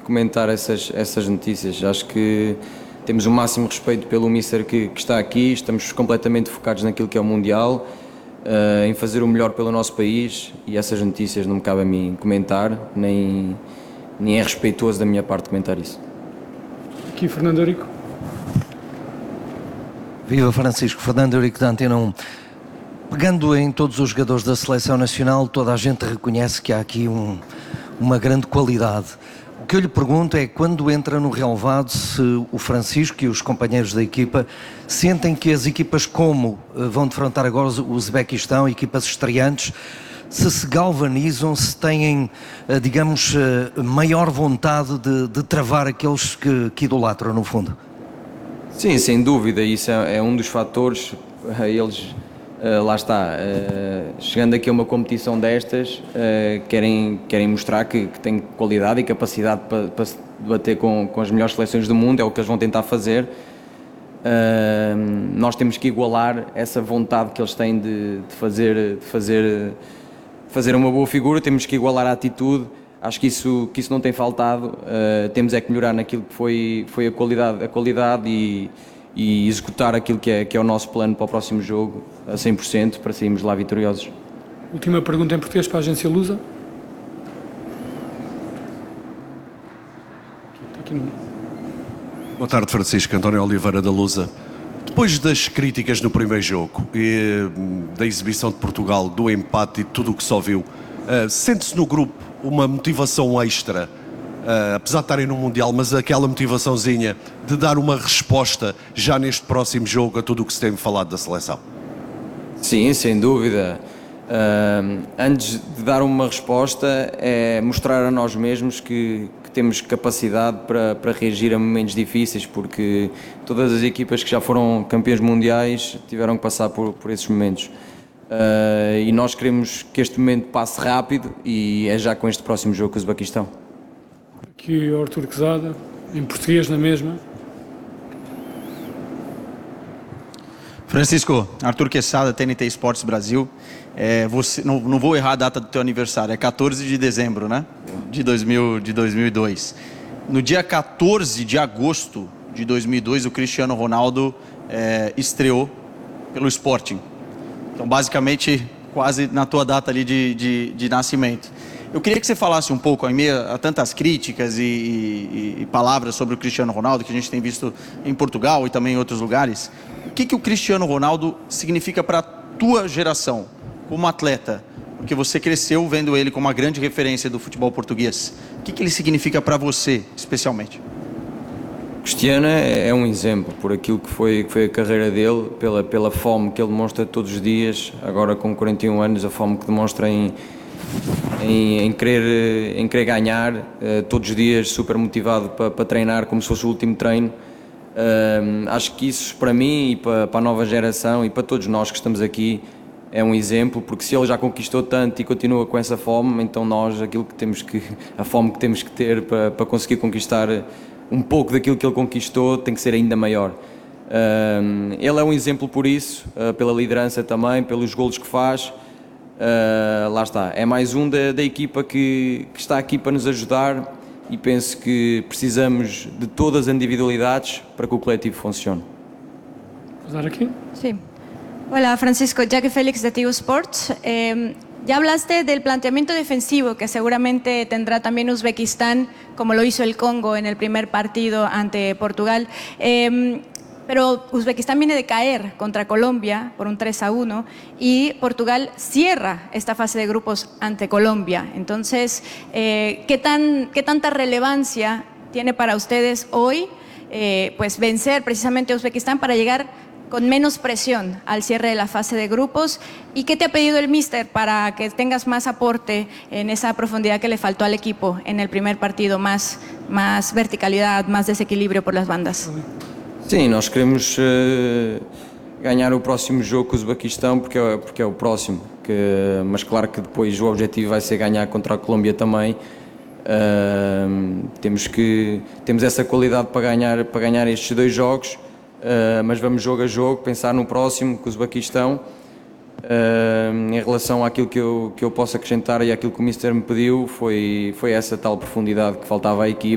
comentar essas notícias. Acho que temos o máximo respeito pelo Mister que está aqui, estamos completamente focados naquilo que é o Mundial, em fazer o melhor pelo nosso país, e essas notícias não me cabe a mim comentar, nem é respeitoso da minha parte comentar isso. Aqui, Fernando Eurico. Viva Francisco, Fernando Eurico da Antena 1. Pegando em todos os jogadores da Seleção Nacional, toda a gente reconhece que há aqui uma grande qualidade. O que eu lhe pergunto é, quando entra no relevado, se o Francisco e os companheiros da equipa sentem que as equipas como vão defrontar agora o Uzbequistão, equipas estreantes, se galvanizam, se têm, digamos, maior vontade de travar aqueles que idolatram, no fundo? Sim, sem dúvida, isso é um dos fatores. Eles, lá está, chegando aqui a uma competição destas, querem mostrar que têm qualidade e capacidade para se debater com as melhores seleções do mundo, é o que eles vão tentar fazer. Nós temos que igualar essa vontade que eles têm de fazer uma boa figura, temos que igualar a atitude. Acho que isso não tem faltado. Temos é que melhorar naquilo que foi a qualidade e executar aquilo que é o nosso plano para o próximo jogo a 100% para sairmos lá vitoriosos. Última pergunta em português para a agência Lusa. Boa tarde, Francisco. António Oliveira, da Lusa. Depois das críticas no primeiro jogo e da exibição de Portugal, do empate e de tudo o que só viu, sente-se no grupo uma motivação extra, apesar de estarem no Mundial, mas aquela motivaçãozinha de dar uma resposta já neste próximo jogo a tudo o que se tem falado da seleção? Sim, sem dúvida. Antes de dar uma resposta, é mostrar a nós mesmos que temos capacidade para reagir a momentos difíceis, porque todas as equipas que já foram campeões mundiais tiveram que passar por esses momentos. E nós queremos que este momento passe rápido, e é já com este próximo jogo com o Uzbequistão. Aqui o Artur Quezada, em português na mesma. Francisco, Artur Quezada, TNT Esportes Brasil. Você, não vou errar a data do teu aniversário, é 14 de dezembro, né? De 2002. No dia 14 de agosto de 2002, o Cristiano Ronaldo estreou pelo Sporting. Então, basicamente, quase na tua data ali de nascimento. Eu queria que você falasse um pouco, em meio a tantas críticas e palavras sobre o Cristiano Ronaldo, que a gente tem visto em Portugal e também em outros lugares. O que o Cristiano Ronaldo significa para a tua geração, como atleta? Porque você cresceu vendo ele como uma grande referência do futebol português. O que ele significa para você, especialmente? Cristiano é um exemplo por aquilo que foi a carreira dele, pela fome que ele demonstra todos os dias, agora com 41 anos, a fome que demonstra em querer ganhar, todos os dias super motivado para treinar como se fosse o último treino. Acho que isso, para mim e para a nova geração e para todos nós que estamos aqui, é um exemplo, porque se ele já conquistou tanto e continua com essa fome, então nós, a fome que temos que ter para conseguir conquistar um pouco daquilo que ele conquistou, tem que ser ainda maior. Ele é um exemplo por isso, pela liderança também, pelos golos que faz. Lá está, é mais um da equipa que está aqui para nos ajudar, e penso que precisamos de todas as individualidades para que o coletivo funcione. ¿Pasar aquí? Sí. Hola, Francisco. Jackie Félix de TIU Sports. Ya hablaste del planteamiento defensivo que seguramente tendrá también Uzbekistán, como lo hizo el Congo en el primer partido ante Portugal. Pero Uzbekistán viene de caer contra Colombia por un 3-1 y Portugal cierra esta fase de grupos ante Colombia. Entonces, ¿qué tanta relevancia tiene para ustedes hoy pues vencer precisamente a Uzbekistán para llegar con menos presión al cierre de la fase de grupos? ¿Y qué te ha pedido el míster para que tengas más aporte en esa profundidad que le faltó al equipo en el primer partido, más verticalidad, más desequilibrio por las bandas? Sim, nós queremos ganhar o próximo jogo com o Uzbequistão porque é o próximo, mas claro que depois o objetivo vai ser ganhar contra a Colômbia também. Temos essa qualidade para ganhar estes dois jogos, mas vamos jogo a jogo, pensar no próximo com o Uzbequistão. Em relação àquilo que eu posso acrescentar e àquilo que o Mister me pediu, foi essa tal profundidade que faltava à equipa.